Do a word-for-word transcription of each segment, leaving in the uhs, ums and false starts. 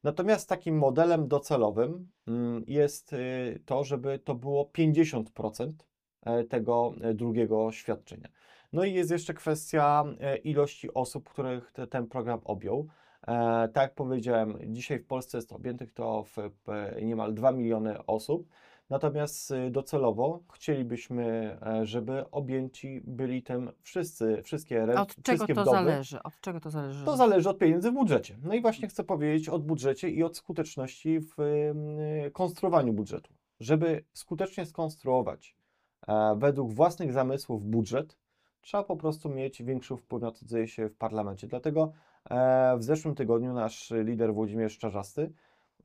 Natomiast takim modelem docelowym mm, jest y, to, żeby to było pięćdziesiąt procent e, tego e, drugiego świadczenia. No i jest jeszcze kwestia e, ilości osób, których te, ten program objął. E, tak jak powiedziałem, dzisiaj w Polsce jest objętych to w, w niemal dwa miliony osób. Natomiast y, docelowo chcielibyśmy, e, żeby objęci byli tym wszyscy, wszystkie, re- Od czego wszystkie to wdowy. zależy? Od czego to zależy? To że- zależy od pieniędzy w budżecie. No i właśnie chcę powiedzieć o budżecie i od skuteczności w y, konstruowaniu budżetu. Żeby skutecznie skonstruować e, według własnych zamysłów budżet, trzeba po prostu mieć większy wpływ na to, co dzieje się w parlamencie. Dlatego e, w zeszłym tygodniu nasz lider Włodzimierz Czarzasty, e,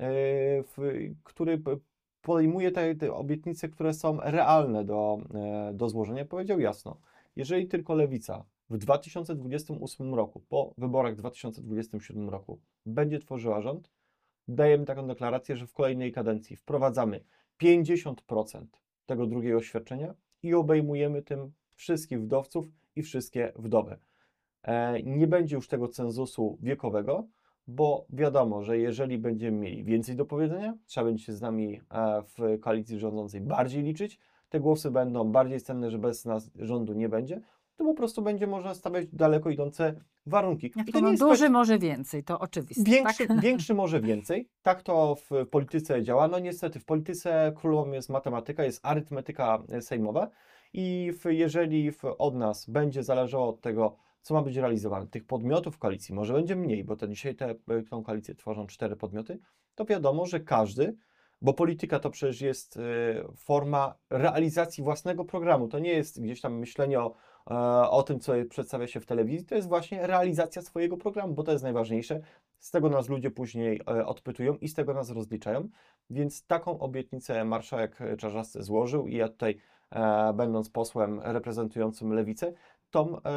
w, który p- podejmuje te, te obietnice, które są realne do, e, do złożenia, powiedział jasno, jeżeli tylko Lewica w dwa tysiące dwudziestym ósmym roku, po wyborach w dwa tysiące dwudziestym siódmym roku, będzie tworzyła rząd, dajemy taką deklarację, że w kolejnej kadencji wprowadzamy pięćdziesiąt procent tego drugiego świadczenia i obejmujemy tym wszystkich wdowców i wszystkie wdowy. E, nie będzie już tego cenzusu wiekowego, bo wiadomo, że jeżeli będziemy mieli więcej do powiedzenia, trzeba będzie się z nami e, w koalicji rządzącej bardziej liczyć, te głosy będą bardziej cenne, że bez nas rządu nie będzie, to po prostu będzie można stawiać daleko idące warunki. Jak I to to nie no, jest duży kwestia- może więcej, to oczywiste, Większy, tak? większy może więcej. Tak to w polityce działa. No niestety w polityce królową jest matematyka, jest arytmetyka sejmowa i w, jeżeli w, od nas będzie zależało od tego, co ma być realizowane, tych podmiotów koalicji, może będzie mniej, bo to dzisiaj te, tą koalicję tworzą cztery podmioty, to wiadomo, że każdy, bo polityka to przecież jest y, forma realizacji własnego programu. To nie jest gdzieś tam myślenie o e, o tym, co przedstawia się w telewizji, to jest właśnie realizacja swojego programu, bo to jest najważniejsze. Z tego nas ludzie później e, odpytują i z tego nas rozliczają. Więc taką obietnicę marszałek Czarzasty złożył i ja tutaj, e, będąc posłem reprezentującym Lewicę, tą, e,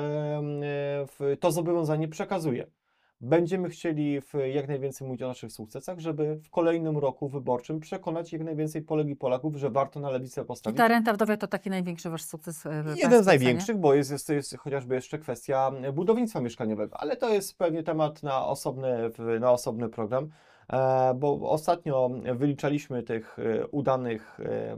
w, to zobowiązanie przekazuję. Będziemy chcieli w jak najwięcej mówić o naszych sukcesach, żeby w kolejnym roku wyborczym przekonać jak najwięcej Polek i Polaków, że warto na Lewicę I postawić. ta renta wdowia to taki największy wasz sukces e, w Jeden państwa z największych, bo jest, jest, jest chociażby jeszcze kwestia budownictwa mieszkaniowego, ale to jest pewnie temat na osobny, w- na osobny program, e, bo ostatnio wyliczaliśmy tych e, udanych e, e,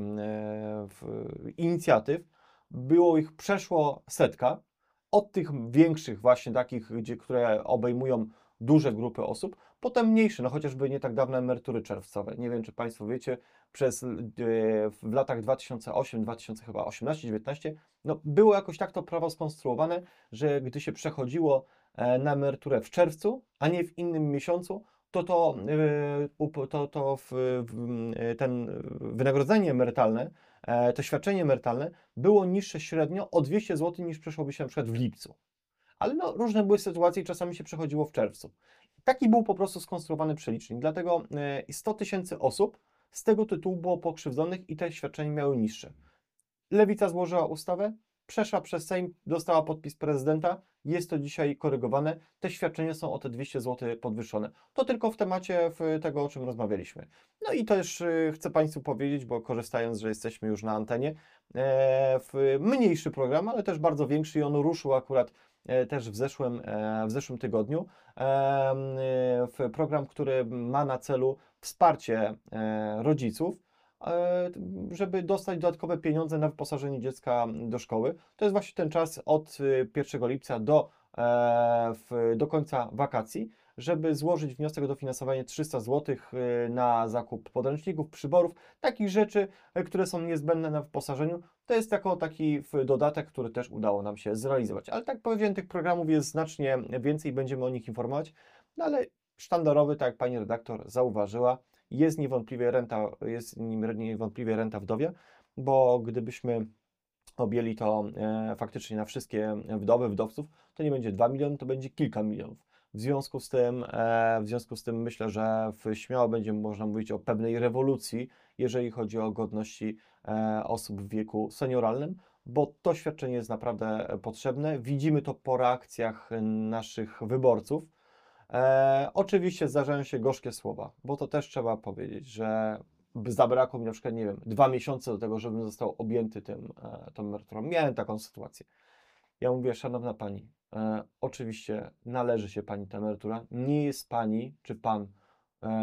w, inicjatyw, było ich przeszło setka, od tych większych właśnie takich, gdzie, które obejmują duże grupy osób, potem mniejsze, no chociażby nie tak dawne emerytury czerwcowe. Nie wiem, czy Państwo wiecie, przez e, w latach dwa tysiące ósmym, dwa tysiące osiemnastym, dziewiętnastym no, było jakoś tak to prawo skonstruowane, że gdy się przechodziło e, na emeryturę w czerwcu, a nie w innym miesiącu, to to, e, up- to, to w, w, e, ten wynagrodzenie emerytalne, e, to świadczenie emerytalne było niższe średnio o dwieście złotych niż przeszłoby się na przykład w lipcu. Ale no, różne były sytuacje i czasami się przechodziło w czerwcu. Taki był po prostu skonstruowany przelicznik, dlatego e, sto tysięcy osób z tego tytułu było pokrzywdzonych i te świadczenia miały niższe. Lewica złożyła ustawę, przeszła przez Sejm, dostała podpis prezydenta, jest to dzisiaj korygowane, te świadczenia są o te dwieście złotych podwyższone. To tylko w temacie w tego, o czym rozmawialiśmy. No i też y, chcę Państwu powiedzieć, bo korzystając, że jesteśmy już na antenie, e, w mniejszy program, ale też bardzo większy i on ruszył akurat e, też w zeszłym, e, w zeszłym tygodniu, e, w program, który ma na celu wsparcie e, rodziców, e, żeby dostać dodatkowe pieniądze na wyposażenie dziecka do szkoły. To jest właśnie ten czas od y, pierwszego lipca do, e, w, do końca wakacji, żeby złożyć wniosek o dofinansowanie trzysta złotych y, na zakup podręczników, przyborów, takich rzeczy, e, które są niezbędne na wyposażeniu. To jest jako taki w- dodatek, który też udało nam się zrealizować. Ale tak jak powiedziałem, tych programów jest znacznie więcej, będziemy o nich informować, no ale sztandarowy, tak jak pani redaktor zauważyła, jest niewątpliwie renta, jest nim niewątpliwie renta wdowia, bo gdybyśmy objęli to e, faktycznie na wszystkie wdowy, wdowców, to nie będzie dwa miliony, to będzie kilka milionów. W związku z tym, e, w związku z tym myślę, że w, śmiało będzie można mówić o pewnej rewolucji, jeżeli chodzi o godności e, osób w wieku senioralnym, bo to świadczenie jest naprawdę potrzebne. Widzimy to po reakcjach naszych wyborców. E, oczywiście zdarzają się gorzkie słowa, bo to też trzeba powiedzieć, że by zabrakło mi na przykład, nie wiem, dwa miesiące do tego, żebym został objęty tym, e, tą emeryturą. Miałem taką sytuację. Ja mówię, szanowna pani, e, oczywiście należy się pani ta emerytura, nie jest pani czy pan